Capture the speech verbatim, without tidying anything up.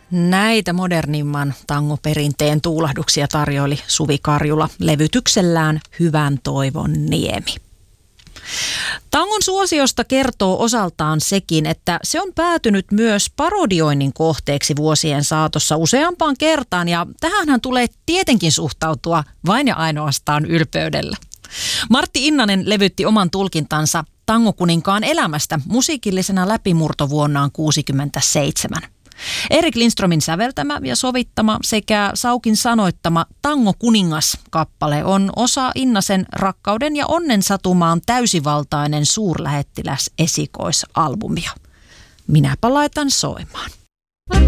Näitä modernimman tangoperinteen tuulahduksia tarjoili Suvi Karjula levytyksellään Hyvän toivon niemi. Tangon suosiosta kertoo osaltaan sekin, että se on päätynyt myös parodioinnin kohteeksi vuosien saatossa useampaan kertaan, ja tähänhän tulee tietenkin suhtautua vain ja ainoastaan ylpeydellä. Martti Innanen levytti oman tulkintansa Tangokuninkaan elämästä musiikillisena läpimurtovuonnaan kuusikymmentäseitsemän. Erik Lindströmin säveltämä ja sovittama sekä Saukin sanoittama Tango kuningas-kappale on osa Innasen Rakkauden ja onnen satumaan täysivaltainen suurlähettiläs esikoisalbumia. Minäpä laitan soimaan.